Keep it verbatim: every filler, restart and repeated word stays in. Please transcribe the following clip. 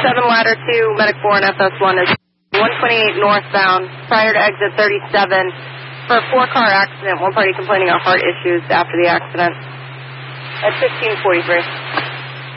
seven ladder two, medic four and F S one is one twenty-eight northbound prior to exit thirty-seven for a four-car accident. One party complaining of heart issues after the accident at fifteen forty-three.